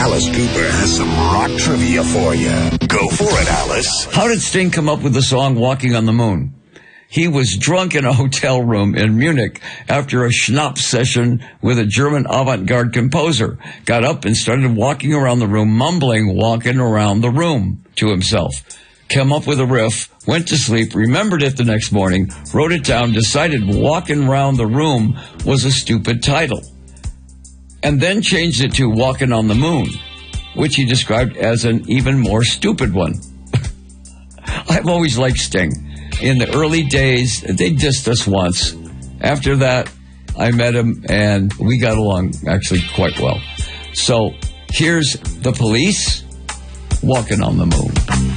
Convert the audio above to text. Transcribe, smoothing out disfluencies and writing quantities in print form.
Alice Cooper has some rock trivia for you. Go for it, Alice. How did Sting come up with the song Walking on the Moon? He was drunk in a hotel room in Munich after a schnapps session with a German avant-garde composer. Got up and started walking around the room, mumbling, walking around the room to himself. Came up with a riff, went to sleep, remembered it the next morning, wrote it down, decided Walking Around the Room was a stupid title, and then changed it to Walking on the Moon, which he described as an even more stupid one. I've always liked Sting. In the early days, they dissed us once. After that, I met him, and we got along actually quite well. So here's The Police, Walking on the Moon.